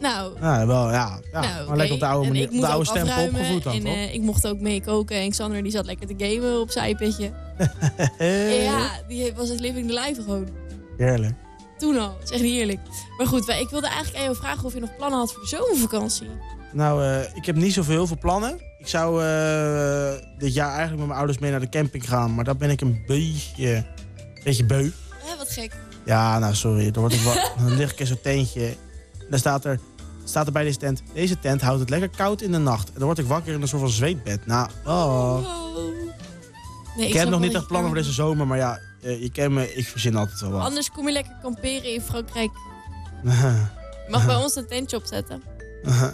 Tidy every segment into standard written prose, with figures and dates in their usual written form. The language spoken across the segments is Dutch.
Nou, wel, ja. Nou, maar oké. lekker op de oude, En manier, ik op moet de oude ook stempel afruimen opgevoed dan, en toch? ik mocht ook mee koken. En Xander die zat lekker te gamen op zijn iPadje. Ja, die was het living the life gewoon. Heerlijk. Toen al. Het is echt heerlijk. Maar goed, ik wilde eigenlijk aan jou vragen of je nog plannen had voor de zomervakantie. Nou, ik heb niet zoveel veel plannen. Ik zou dit jaar eigenlijk met mijn ouders mee naar de camping gaan. Maar daar ben ik een beetje beu. Wat gek. Ja, nou sorry. Dan lig ik in zo'n tentje. En dan staat er bij deze tent. Deze tent houdt het lekker koud in de nacht. En dan word ik wakker in een soort van zweetbed. Nou, Nee, ik heb nog niet echt plannen voor deze zomer. Maar ja, je kent me. Ik verzin altijd wel wat. Anders kom je lekker kamperen in Frankrijk. Je mag bij ons een tentje opzetten. Ja,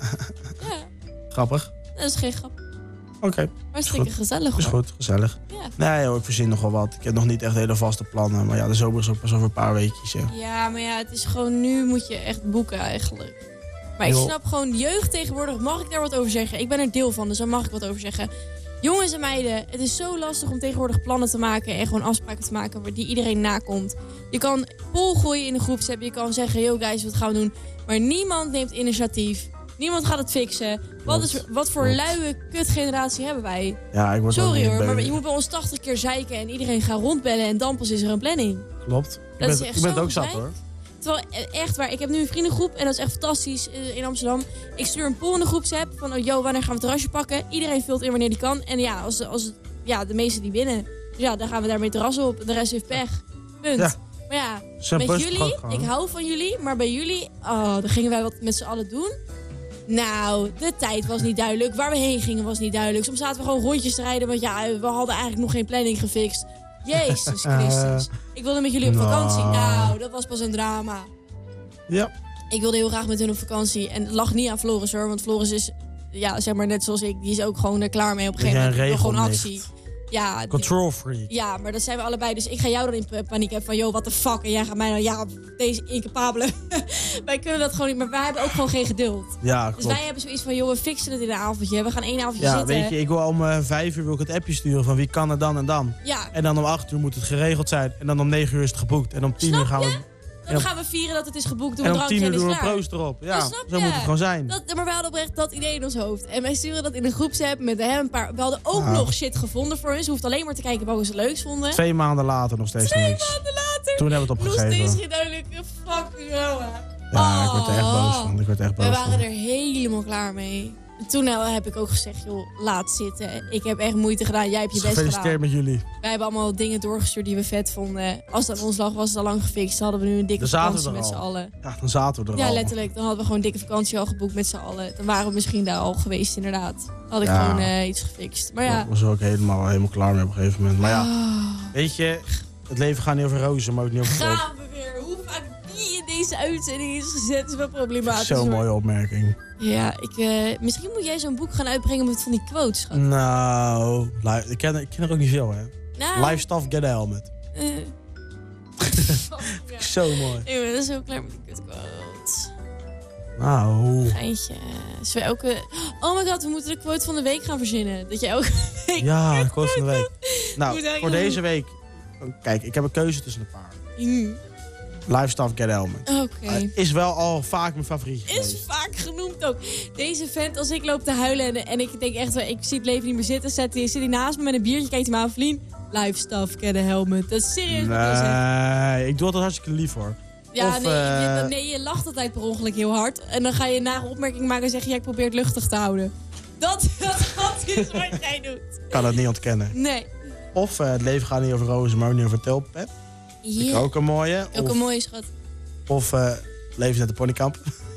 Grappig. dat is geen grap. Oké. Hartstikke gezellig Is hoor. goed, gezellig. Ja. Nee hoor, ik verzin nog wel wat. Ik heb nog niet echt hele vaste plannen. Maar ja, de zomer is ook pas over een paar weekjes. Ja. Ja, maar ja, het is gewoon nu moet je echt boeken eigenlijk. Maar ik snap gewoon, jeugd tegenwoordig, mag ik daar wat over zeggen? Ik ben er deel van, dus daar mag ik wat over zeggen. Jongens en meiden, het is zo lastig om tegenwoordig plannen te maken en gewoon afspraken te maken waar die iedereen nakomt. Je kan poll gooien in de groepsapp, je kan zeggen, yo guys, wat gaan we doen? Maar niemand neemt initiatief. Niemand gaat het fixen. Wat voor luie kutgeneratie hebben wij? Ja, ik word Sorry hoor, maar je moet bij ons 80 keer zeiken en iedereen gaat rondbellen en dan pas is er een planning. Klopt. Dat is echt ik ben het zo ook zat gezeik. hoor. Terwijl, echt waar, ik heb nu een vriendengroep en dat is echt fantastisch in Amsterdam. Ik stuur een poll in de groepsapp van, yo, wanneer gaan we het terrasje pakken? Iedereen vult in wanneer die kan. En ja, als de meesten die winnen, dus ja, dan gaan we daarmee terrassen op. De rest heeft pech. Punt. Ja. Maar ja, Zijn met best jullie, gewoon. ik hou van jullie, maar bij jullie, dan gingen wij wat met z'n allen doen. Nou, de tijd was niet duidelijk. Waar we heen gingen was niet duidelijk. Soms zaten we gewoon rondjes te rijden, want ja, we hadden eigenlijk nog geen planning gefixt. Jezus Christus. Ik wilde met jullie op vakantie. Nou, dat was pas een drama. Ja. Ik wilde heel graag met hun op vakantie. En het lag niet aan Floris hoor. Want Floris is, ja, zeg maar net zoals ik. Die is ook gewoon er klaar mee op een gegeven moment. Wil gewoon actie. Ja, Control freak. ja, maar dat zijn we allebei. Dus ik ga jou dan in paniek hebben van, yo, what the fuck. En jij gaat mij dan, ja, deze incapabele. Wij kunnen dat gewoon niet. Maar wij hebben ook gewoon geen geduld. Ja, Dus klopt. wij hebben zoiets van, joh, we fixen het in een avondje. We gaan 1 avondje Ja, zitten. weet je, ik wil om 5 uur wil ik het appje sturen van wie kan er dan en dan. Ja, En dan om 8 uur moet het geregeld zijn. En dan om 9 uur is het geboekt. En om 10 uur gaan we... dan gaan we vieren dat het is geboekt. Doen En we om drankje 10 uur en doen is we een klaar. proost erop. Ja, Ja, snap zo je? moet het gewoon zijn. Maar we hadden oprecht dat idee in ons hoofd. En wij sturen dat in een groepsapp met een paar... We hadden ook nog shit gevonden voor hun. Ze hoeft alleen maar te kijken wat we ze leuk vonden. 2 maanden later nog steeds 2 niks. maanden later. Toen hebben we het Nog opgegeven. steeds geen duidelijke fucking rouwe. Ja, ik word er echt boos van. Ik word er echt boos We van. waren er helemaal klaar mee. En toen heb ik ook gezegd, joh, laat zitten. Ik heb echt moeite gedaan. Jij hebt je best Gefeliciteerd gedaan. met jullie. Wij hebben allemaal dingen doorgestuurd die we vet vonden. Als het aan ons lag, was het al lang gefixt. Dan hadden we nu een dikke Dan zaten vakantie we er met z'n al. allen. Ja, dan zaten we er Ja, al. letterlijk. Dan hadden we gewoon een dikke vakantie al geboekt met z'n allen. Dan waren we misschien daar al geweest, inderdaad. Dan had ik Ja. gewoon iets gefixt. Maar ja. Ik was er ook helemaal klaar mee op een gegeven moment. Maar ja, Oh, weet je, het leven gaat niet over rozen, maar ook niet over rood. gaan we weer. Hoe vaak die in deze uitzending is gezet, is wel problematisch. Zo'n hoor. mooie opmerking. Ja, misschien moet jij zo'n boek gaan uitbrengen met van die quotes. Schat. Nou, ik ken er ook niet veel, hè. Nou, Life stuff, get a helmet. ja. Zo mooi. Ik ben zo klaar met die kutquotes. Nou, Eindje. Dus we Oh my god, we moeten de quote van de week gaan verzinnen. Dat jij elke week... ja, de quote van de week. Moet Nou, eigenlijk voor doen. deze week... Kijk, ik heb een keuze tussen een paar. Hmm, Life stuff, get a helmet. Oké. Is wel al vaak mijn favoriet Is geweest. vaak genoemd ook. Deze vent, als ik loop te huilen en ik denk echt, ik zie het leven niet meer zitten, zit hij naast me met een biertje, kijkt hij me aan, Vlien. Life stuff, get a helmet. Dat is serieus wat hij zegt. Nee, ik doe altijd hartstikke lief hoor. Ja, Of, nee, je lacht altijd per ongeluk heel hard. En dan ga je een nare opmerking maken en zeg je, ja, ik probeer het luchtig te houden. Dat is wat jij doet. Kan dat niet ontkennen. Nee. Of het leven gaat niet over rozen, maar ook niet over tulpen. Ja. Ook een mooie. Ook een mooie schat. Of leven is net een ponykamp.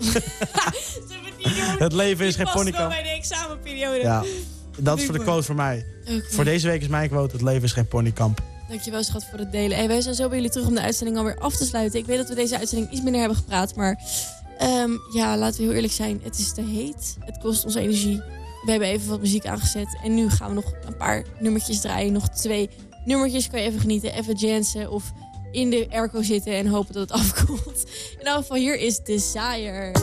Het leven is geen ponykamp. bij de examenperiode. Ja, dat is voor de quote voor mij. Oké. Voor deze week is mijn quote, het leven is geen ponykamp. Dankjewel schat voor het delen. Hey, wij zijn zo bij jullie terug om de uitzending alweer af te sluiten. Ik weet dat we deze uitzending iets minder hebben gepraat. Maar ja, laten we heel eerlijk zijn. Het is te heet. Het kost ons energie. We hebben even wat muziek aangezet. En nu gaan we nog een paar nummertjes draaien. Nog 2 nummertjes kan je even genieten. Even jansen of in de airco zitten en hopen dat het afkoelt. In elk geval, hier is Desire.